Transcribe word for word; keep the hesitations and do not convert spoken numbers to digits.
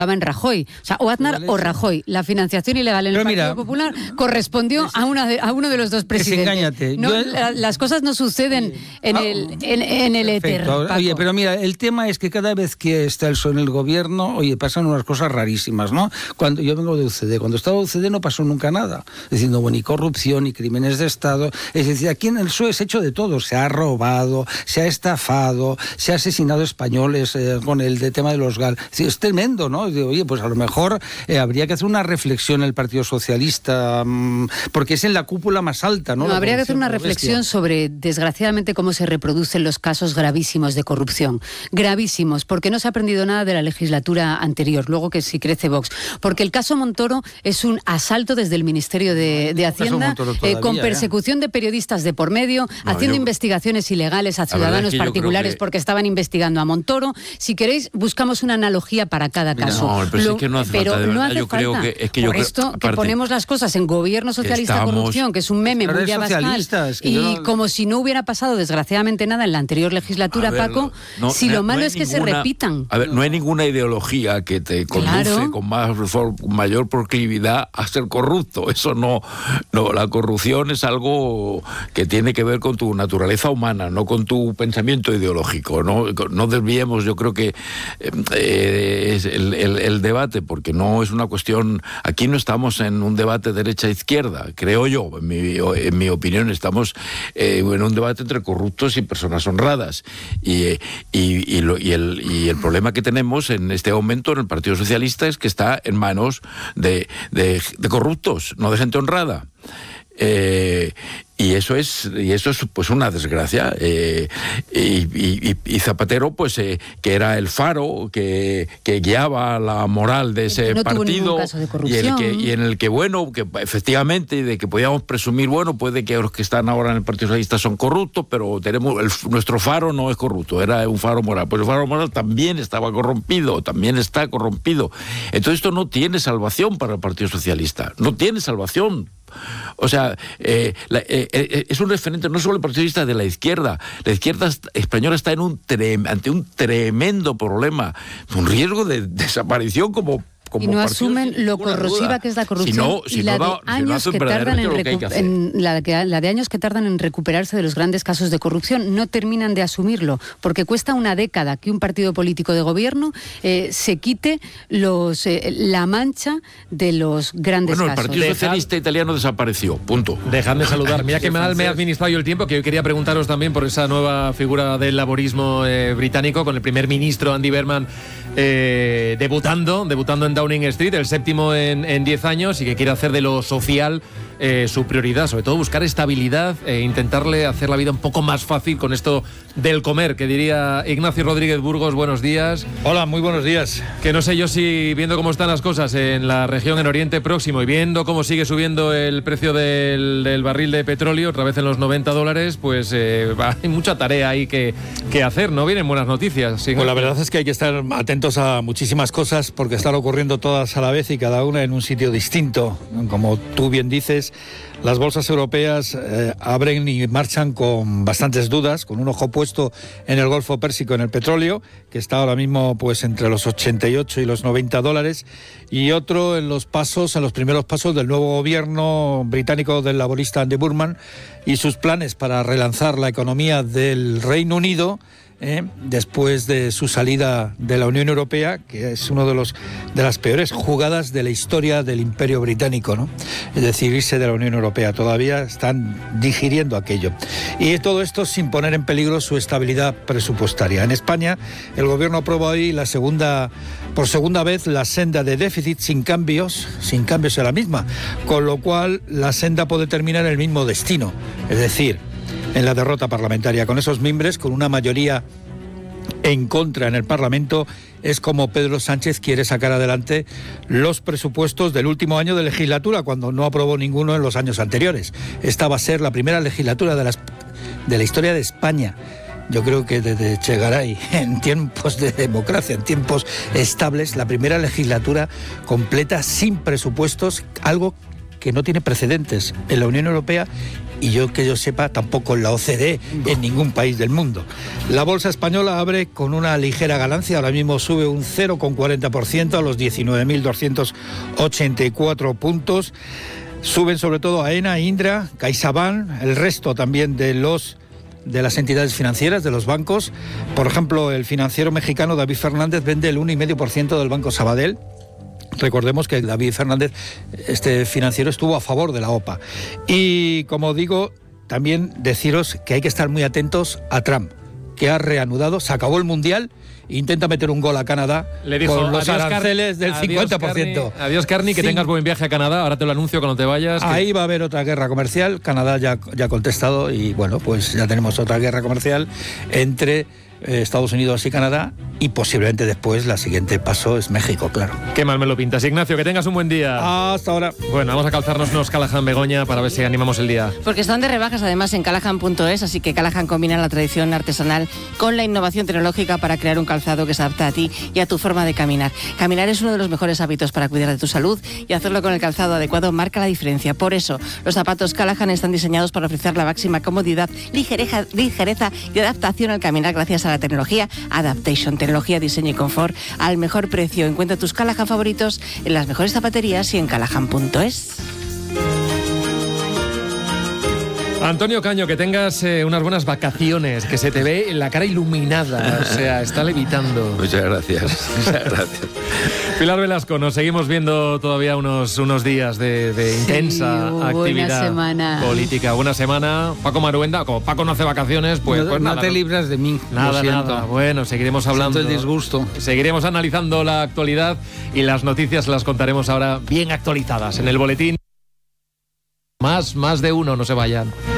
en Rajoy. O sea, o Aznar o Rajoy. La financiación ilegal en el Partido mira, Popular correspondió a, una de, a uno de los dos presidentes. No, Yo, la, las cosas no suceden en ah, el, en, en el éter. Oye, pero mira, el tema es que cada vez que está el P S O E en el gobierno, oye, pasan unas cosas rarísimas, ¿no? Cuando yo vengo de U C D, cuando estaba U C D no pasó nunca nada. Es decir, no hubo ni corrupción, ni crímenes de Estado. Es decir, aquí en el P S O E se ha hecho de todo. Se ha robado, se ha estafado, se ha asesinado españoles eh, con el de tema de los gal. Es, decir, es tremendo, ¿no? Oye, pues a lo mejor eh, habría que hacer una reflexión en el Partido Socialista, mmm, porque es en la cúpula más alta, ¿no? No, habría que hacer una reflexión sobre, desgraciadamente, cómo se reproducen los casos gravísimos de corrupción. Gravísimos, porque no se ha aprendido nada de la legislatura anterior, luego que sí crece Vox. Porque el caso Montoro es un asalto desde el Ministerio de, de Hacienda, todavía, eh, con persecución ¿eh? de periodistas de por medio, no, haciendo yo... investigaciones ilegales a ciudadanos es que particulares que... porque estaban investigando a Montoro. Si queréis, buscamos una analogía para cada caso. No, pero Lo, es que no hace pero falta, de no verdad, hace yo falta. creo que es que yo Por creo, esto aparte, que ponemos las cosas en gobierno socialista estamos, corrupción, que es un meme muy basal, es que y no... como si no hubiera pasado desgraciadamente nada en la anterior legislatura, ver, Paco, no, si no, lo malo no es que ninguna, se repitan. A ver, no hay ninguna ideología que te conduce claro. con más con mayor proclividad a ser corrupto. Eso no, no, la corrupción es algo que tiene que ver con tu naturaleza humana, no con tu pensamiento ideológico. No, no desviemos, yo creo que eh, es el, el, el debate, porque no es una cuestión, aquí no estamos en un debate derecha-izquierda, creo yo, en mi, en mi opinión, estamos eh, en un debate entre corruptos y personas honradas. Y, y, y, lo, y, el, y el problema que tenemos en este momento en el Partido Socialista es que está en manos de, de, de corruptos, no de gente honrada. Eh, y eso es y eso es pues una desgracia eh, y, y, y Zapatero pues eh, que era el faro que, que guiaba la moral de ese no partido y, el que, y en el que bueno que efectivamente de que podíamos presumir bueno puede que los que están ahora en el Partido Socialista son corruptos pero tenemos el, nuestro faro no es corrupto, era un faro moral, pues el faro moral también estaba corrompido, también está corrompido. Entonces esto no tiene salvación para el Partido Socialista, no tiene salvación. O sea, eh, la, eh, eh, es un referente no solo el Partido Socialista de la izquierda. La izquierda española está en un tre- ante un tremendo problema, un riesgo de desaparición como Como y no asumen lo corrosiva duda. que es la corrupción si no, si y la, no de da, años si no que tardan en, recu- que en la, que, la de años que tardan en recuperarse de los grandes casos de corrupción. No terminan de asumirlo porque cuesta una década que un partido político de gobierno eh, se quite los eh, la mancha de los grandes bueno, casos. Bueno, el Partido Socialista Italiano desapareció, punto. Dejadme saludar. Mira que mal me ha administrado yo el tiempo, que yo quería preguntaros también por esa nueva figura del laborismo eh, británico, con el primer ministro Andy Burnham eh, debutando, debutando en Downing Street, el séptimo en diez años, y que quiere hacer de lo social eh, su prioridad, sobre todo buscar estabilidad e intentarle hacer la vida un poco más fácil con esto del comer, que diría Ignacio Rodríguez Burgos. Buenos días. Hola, muy buenos días. Que no sé yo si, viendo cómo están las cosas en la región, en Oriente Próximo, y viendo cómo sigue subiendo el precio del, del barril de petróleo, otra vez en los noventa dólares, pues eh, hay mucha tarea ahí que, que hacer, ¿no? Vienen buenas noticias. Pues la verdad es que hay que estar atentos a muchísimas cosas porque están ocurriendo todas a la vez y cada una en un sitio distinto. Como tú bien dices, las bolsas europeas eh, abren y marchan con bastantes dudas, con un ojo puesto en el Golfo Pérsico, en el petróleo, que está ahora mismo pues entre los ochenta y ocho y los noventa dólares, y otro en los pasos, en los primeros pasos del nuevo gobierno británico del laborista Andy Burnham y sus planes para relanzar la economía del Reino Unido, Eh, después de su salida de la Unión Europea, que es una de los de las peores jugadas de la historia del Imperio Británico, ¿no? Es decir, irse de la Unión Europea. Todavía están digiriendo aquello. Y todo esto sin poner en peligro su estabilidad presupuestaria. En España, el gobierno aprueba hoy la segunda, por segunda vez la senda de déficit sin cambios, sin cambios en la misma, con lo cual la senda puede terminar en el mismo destino, es decir, en la derrota parlamentaria. Con esos mimbres, con una mayoría en contra en el Parlamento, es como Pedro Sánchez quiere sacar adelante los presupuestos del último año de legislatura, cuando no aprobó ninguno en los años anteriores. Esta va a ser la primera legislatura de, las, de la historia de España. Yo creo que desde Che Garay, en tiempos de democracia, en tiempos estables, la primera legislatura completa sin presupuestos, algo que no tiene precedentes en la Unión Europea y yo que yo sepa tampoco en la O C D E, en ningún país del mundo. La bolsa española abre con una ligera ganancia, ahora mismo sube un cero coma cuarenta por ciento a los diecinueve mil doscientos ochenta y cuatro puntos. Suben sobre todo AENA, Indra, CaixaBank, el resto también de los de las entidades financieras, de los bancos. Por ejemplo, el financiero mexicano David Fernández vende el uno coma cinco por ciento del Banco Sabadell. Recordemos que David Fernández, este financiero, estuvo a favor de la O P A. Y como digo, también deciros que hay que estar muy atentos a Trump, que ha reanudado, se acabó el Mundial, intenta meter un gol a Canadá. Le dijo, con los adiós, aranceles del adiós, cincuenta por ciento. Carney, adiós, Carney, que sí. tengas buen viaje a Canadá. Ahora te lo anuncio cuando te vayas. Ahí que... va a haber otra guerra comercial. Canadá ya, ya ha contestado y bueno, pues ya tenemos otra guerra comercial entre eh, Estados Unidos y Canadá, y posiblemente después la siguiente paso es México, claro. Qué mal me lo pintas. Ignacio, que tengas un buen día. Hasta ahora. Bueno, vamos a calzarnos unos Callahan Begoña para ver si animamos el día. Porque están de rebajas además en Callahan punto es, así que Callahan combina la tradición artesanal con la innovación tecnológica para crear un calzado que se adapta a ti y a tu forma de caminar. Caminar es uno de los mejores hábitos para cuidar de tu salud, y hacerlo con el calzado adecuado marca la diferencia. Por eso, los zapatos Callahan están diseñados para ofrecer la máxima comodidad, ligereza, ligereza y adaptación al caminar gracias a la tecnología Adaptation, tecnología, diseño y confort al mejor precio. Encuentra tus Callahan favoritos en las mejores zapaterías y en Callahan punto es. Antonio Caño, que tengas eh, unas buenas vacaciones, que se te ve la cara iluminada, o sea, está levitando. Muchas gracias, muchas gracias. Pilar Velasco, nos seguimos viendo todavía unos, unos días de, de intensa sí, actividad semana. política. Una semana. Paco Maruenda, como Paco no hace vacaciones, pues, no, pues no nada. te libras de mí. Nada, lo siento. nada. Bueno, seguiremos hablando. Siento el disgusto. Seguiremos analizando la actualidad y las noticias las contaremos ahora bien actualizadas en el boletín. Más, más de uno, no se vayan.